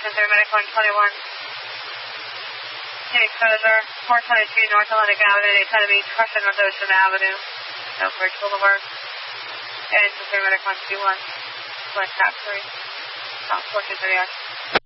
Medic 121. Take exposure, 422 North Atlantic Avenue, Daytona Beach, crushing North Ocean Avenue, Oak Ridge Boulevard. And Medic 121, West Cap 3, South 423.